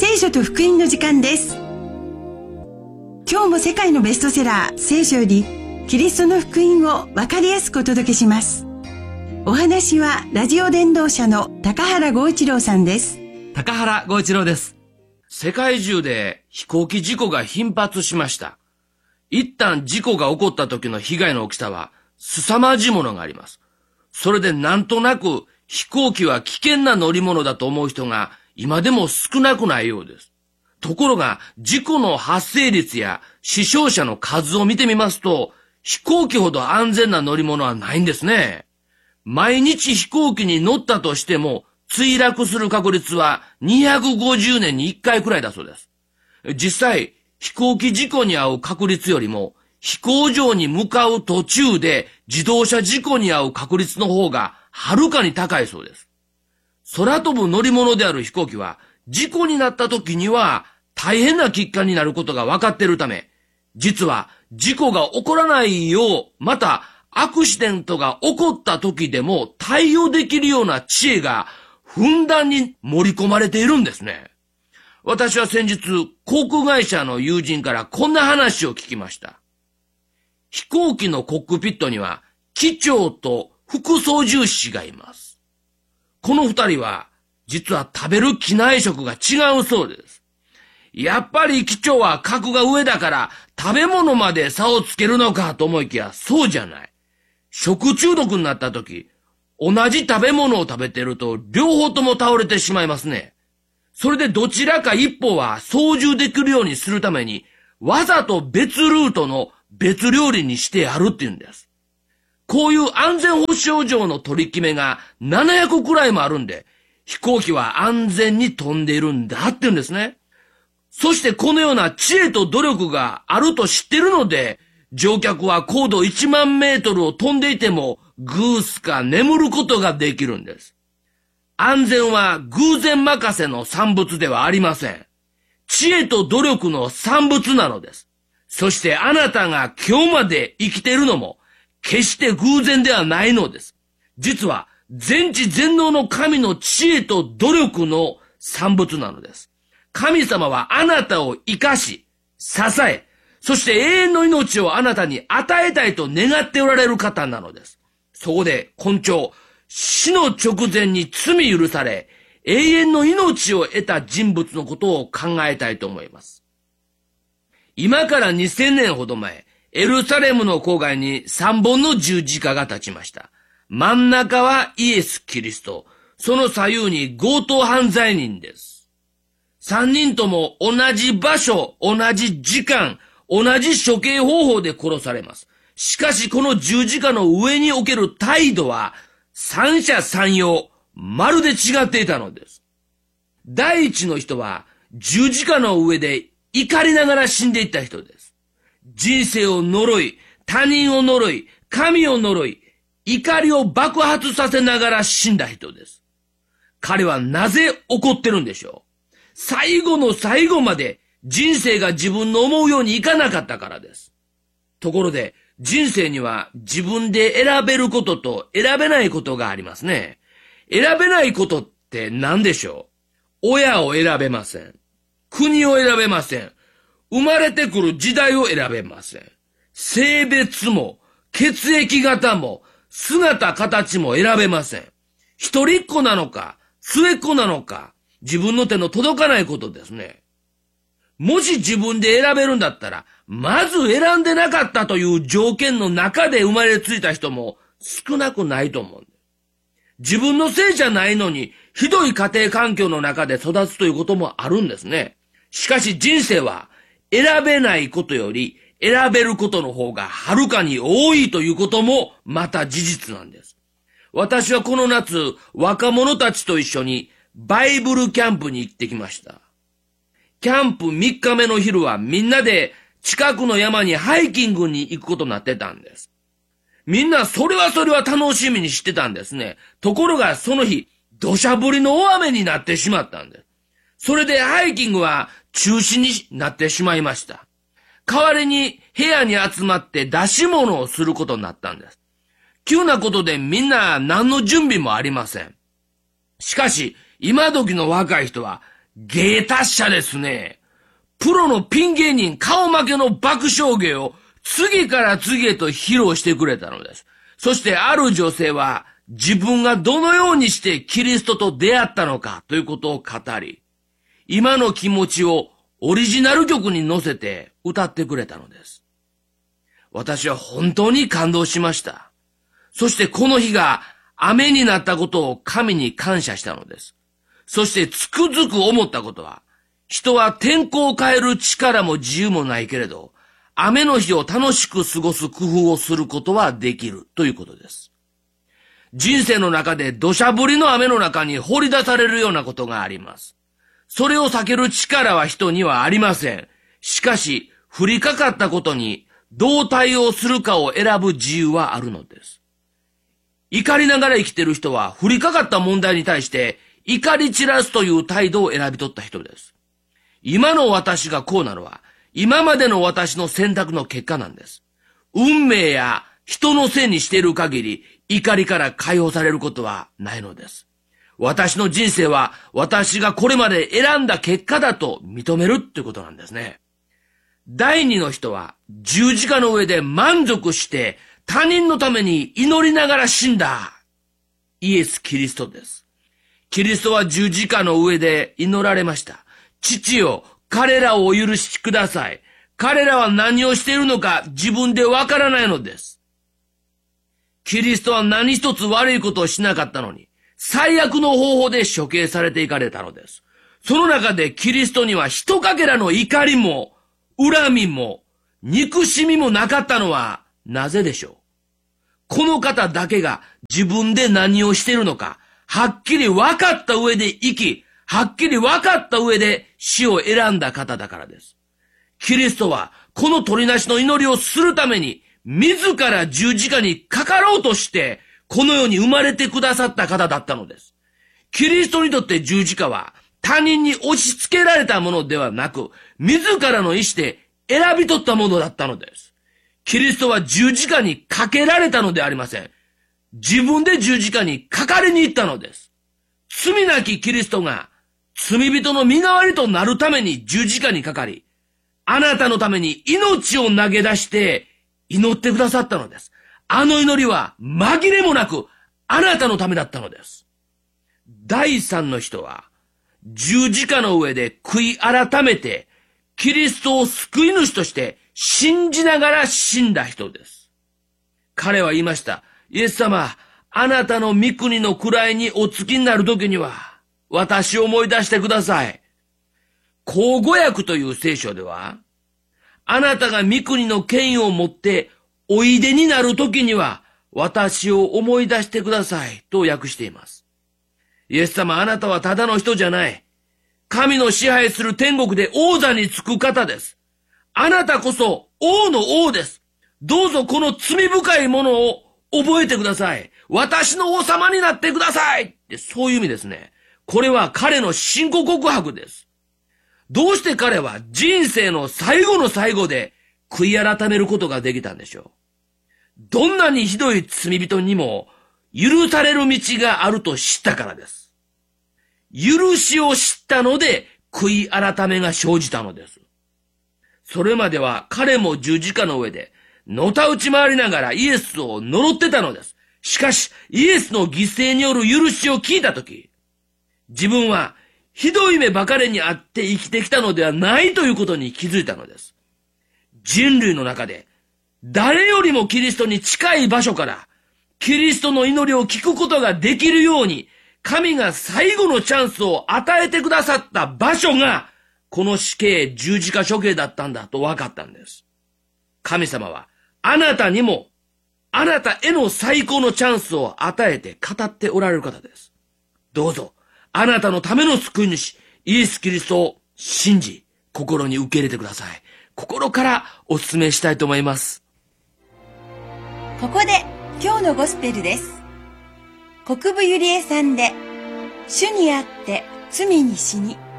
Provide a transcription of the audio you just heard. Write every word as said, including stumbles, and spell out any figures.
聖書と福音の時間です。今日も世界のベストセラー聖書よりキリストの福音を分かりやすくお届けします。お話はラジオ伝道者の高原剛一郎さんです。 高原剛一郎です。世界中で飛行機事故が頻発しました。一旦事故が起こった時の被害の大きさは凄まじいものがあります。それでなんとなく飛行機は危険な乗り物だと思う人が今でも少なくないようです。ところが事故の発生率や死傷者の数を見てみますと、飛行機ほど安全な乗り物はないんですね。毎日飛行機に乗ったとしても墜落する確率はにひゃくごじゅうねんにいっかいくらいだそうです。実際飛行機事故に遭う確率よりも飛行場に向かう途中で自動車事故に遭う確率の方がはるかに高いそうです。空飛ぶ乗り物である飛行機は事故になった時には大変な結果になることが分かっているため、実は事故が起こらないよう、またアクシデントが起こった時でも対応できるような知恵がふんだんに盛り込まれているんですね。私は先日航空会社の友人からこんな話を聞きました。飛行機のコックピットには機長と副操縦士がいます。この二人は実は食べる機内食が違うそうです。やっぱり機長は格が上だから食べ物まで差をつけるのかと思いきやそうじゃない。食中毒になった時、同じ食べ物を食べてると両方とも倒れてしまいますね。それでどちらか一方は操縦できるようにするためにわざと別ルートの別料理にしてやるって言うんです。こういう安全保障上の取り決めがななひゃくくらいもあるんで、飛行機は安全に飛んでいるんだって言うんですね。そしてこのような知恵と努力があると知っているので、乗客は高度いちまんメートルを飛んでいてもグースか眠ることができるんです。安全は偶然任せの産物ではありません。知恵と努力の産物なのです。そしてあなたが今日まで生きているのも決して偶然ではないのです。実は全知全能の神の知恵と努力の産物なのです。神様はあなたを生かし、支え、そして永遠の命をあなたに与えたいと願っておられる方なのです。そこで今朝、死の直前に罪許され、永遠の命を得た人物のことを考えたいと思います。今からにせんねんほど前、エルサレムの郊外にさんぼんの十字架が立ちました。真ん中はイエス・キリスト、その左右に強盗犯罪人です。三人とも同じ場所、同じ時間、同じ処刑方法で殺されます。しかしこの十字架の上における態度は三者三様、まるで違っていたのです。第一の人は十字架の上で怒りながら死んでいった人です。人生を呪い、他人を呪い、神を呪い、怒りを爆発させながら死んだ人です。彼はなぜ怒ってるんでしょう。最後の最後まで人生が自分の思うようにいかなかったからです。ところで人生には自分で選べることと選べないことがありますね。選べないことって何でしょう。親を選べません。国を選べません。生まれてくる時代を選べません。性別も血液型も姿形も選べません。一人っ子なのか末っ子なのか自分の手の届かないことですね。もし自分で選べるんだったらまず選んでなかったという条件の中で生まれついた人も少なくないと思うんです。自分のせいじゃないのにひどい家庭環境の中で育つということもあるんですね。しかし人生は選べないことより選べることの方がはるかに多いということもまた事実なんです。私はこの夏、若者たちと一緒にバイブルキャンプに行ってきました。キャンプみっかめの昼はみんなで近くの山にハイキングに行くことになってたんです。みんなそれはそれは楽しみにしてたんですね。ところがその日、土砂降りの大雨になってしまったんです。それでハイキングは中止になってしまいました。代わりに部屋に集まって出し物をすることになったんです。急なことでみんな何の準備もありません。しかし今時の若い人は芸達者ですね。プロのピン芸人顔負けの爆笑芸を次から次へと披露してくれたのです。そしてある女性は自分がどのようにしてキリストと出会ったのかということを語り、今の気持ちをオリジナル曲に乗せて歌ってくれたのです。私は本当に感動しました。そしてこの日が雨になったことを神に感謝したのです。そしてつくづく思ったことは、人は天候を変える力も自由もないけれど、雨の日を楽しく過ごす工夫をすることはできるということです。人生の中で土砂降りの雨の中に放り出されるようなことがあります。それを避ける力は人にはありません。しかし、降りかかったことにどう対応するかを選ぶ自由はあるのです。怒りながら生きている人は降りかかった問題に対して怒り散らすという態度を選び取った人です。今の私がこうなのは今までの私の選択の結果なんです。運命や人のせいにしている限り怒りから解放されることはないのです。私の人生は私がこれまで選んだ結果だと認めるってことなんですね。第二の人は十字架の上で満足して他人のために祈りながら死んだイエス・キリストです。キリストは十字架の上で祈られました。父よ、彼らをお許しください。彼らは何をしているのか自分でわからないのです。キリストは何一つ悪いことをしなかったのに、最悪の方法で処刑されていかれたのです。その中でキリストには一かけらの怒りも、恨みも、憎しみもなかったのはなぜでしょう。この方だけが自分で何をしているのか、はっきり分かった上で生き、はっきり分かった上で死を選んだ方だからです。キリストはこの取りなしの祈りをするために、自ら十字架にかかろうとして、この世に生まれてくださった方だったのです。キリストにとって十字架は他人に押し付けられたものではなく、自らの意志で選び取ったものだったのです。キリストは十字架にかけられたのではありません。自分で十字架にかかりに行ったのです。罪なきキリストが罪人の身代わりとなるために十字架にかかり、あなたのために命を投げ出して祈ってくださったのです。あの祈りは紛れもなくあなたのためだったのです。第三の人は十字架の上で悔い改めてキリストを救い主として信じながら死んだ人です。彼は言いました。イエス様、あなたの御国の位にお付きになる時には私を思い出してください。口語訳という聖書では、あなたが御国の権威を持っておいでになる時には私を思い出してくださいと訳しています。イエス様、あなたはただの人じゃない。神の支配する天国で王座につく方です。あなたこそ王の王です。どうぞこの罪深いものを覚えてください。私の王様になってくださいってそういう意味ですね。これは彼の信仰告白です。どうして彼は人生の最後の最後で悔い改めることができたんでしょう。どんなにひどい罪人にも許される道があると知ったからです。許しを知ったので悔い改めが生じたのです。それまでは彼も十字架の上でのたうち回りながらイエスを呪ってたのです。しかしイエスの犠牲による許しを聞いたとき、自分はひどい目ばかりにあって生きてきたのではないということに気づいたのです。人類の中で誰よりもキリストに近い場所からキリストの祈りを聞くことができるように神が最後のチャンスを与えてくださった場所がこの死刑十字架処刑だったんだと分かったんです。神様はあなたにもあなたへの最高のチャンスを与えて語っておられる方です。どうぞあなたのための救い主イエス・キリストを信じ心に受け入れてください。心からお勧めしたいと思います。 ここで今日のゴスペルです。国分ゆりえさんで主にあって罪に死に。